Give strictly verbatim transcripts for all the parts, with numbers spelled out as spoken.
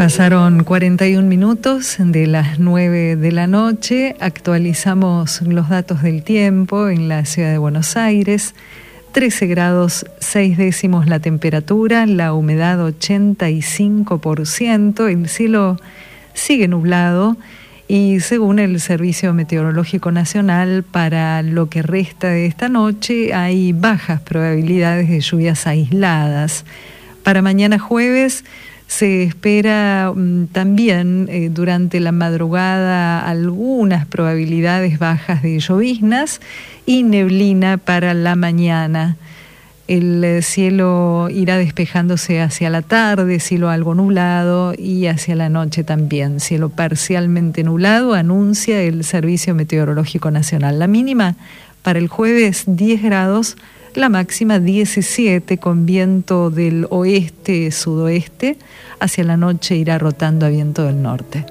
Pasaron cuarenta y un minutos de las nueve de la noche. Actualizamos los datos del tiempo en la ciudad de Buenos Aires. trece grados seis décimos la temperatura, la humedad ochenta y cinco por ciento, el cielo sigue nublado y según el Servicio Meteorológico Nacional, para lo que resta de esta noche hay bajas probabilidades de lluvias aisladas. Para mañana jueves se espera um, también eh, durante la madrugada algunas probabilidades bajas de lloviznas y neblina para la mañana. El eh, cielo irá despejándose hacia la tarde, cielo algo nublado, y hacia la noche también, cielo parcialmente nublado, anuncia el Servicio Meteorológico Nacional. La mínima para el jueves diez grados, la máxima diecisiete, con viento del oeste-sudoeste. Hacia la noche irá rotando a viento del norte.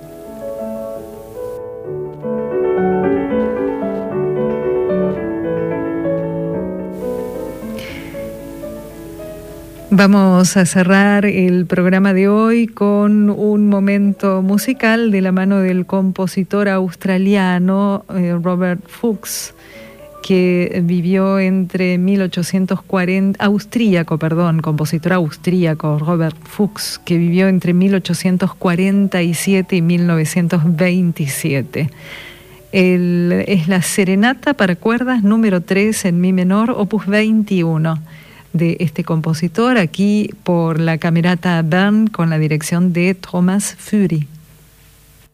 Vamos a cerrar el programa de hoy con un momento musical de la mano del compositor australiano eh, Robert Fuchs, que vivió entre mil ochocientos cuarenta, austríaco, perdón, compositor austríaco, Robert Fuchs, que vivió entre mil ochocientos cuarenta y siete y mil novecientos veintisiete. El, es la Serenata para cuerdas número tres en mi menor, opus veintiuno, de este compositor, aquí por la Camerata Bern con la dirección de Thomas Fury.